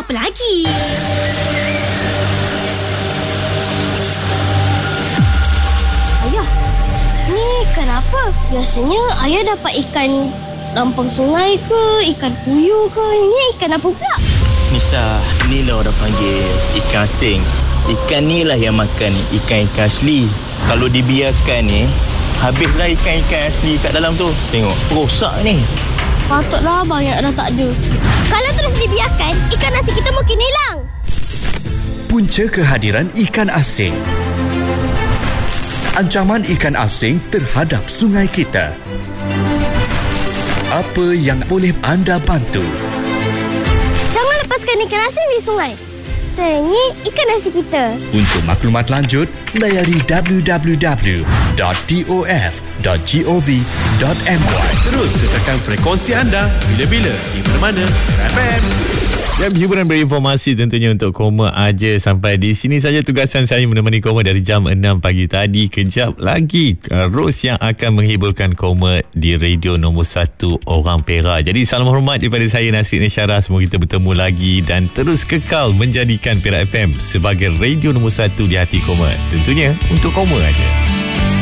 apa lagi? Ayah, ni ikan apa? Biasanya ayah dapat ikan lampang sungai ke, ikan puyuh ke. Ini ikan apa pula? Nisa, ni lah orang panggil ikan asing. Ikan ni lah yang makan ikan-ikan asli. Kalau dibiarkan ni, habislah ikan-ikan asli kat dalam tu. Tengok, rosak ni. Patutlah abang yang dah tak ada. Kalau terus dibiarkan, ikan nasi kita mungkin hilang. Punca kehadiran ikan asing. Ancaman ikan asing terhadap sungai kita. Apa yang boleh anda bantu? Jangan lepaskan ikan asing di sungai. Sayangi ikan nasi kita. Untuk maklumat lanjut, layari www.tof.gov.my. Terus kekalkan frekuensi anda bila-bila di mana-mana. FM. Dan hiburan berinformasi tentunya untuk Koma aja. Sampai di sini saja tugasan saya menemani Koma dari jam 6 pagi tadi. Kejap lagi Ros yang akan menghiburkan Koma di radio nombor 1 orang Perak. Jadi salam hormat daripada saya Nasrid Nisyarah. Semoga kita bertemu lagi dan terus kekal menjadikan Perak FM sebagai radio nombor 1 di hati Koma. Tentunya untuk Koma aja.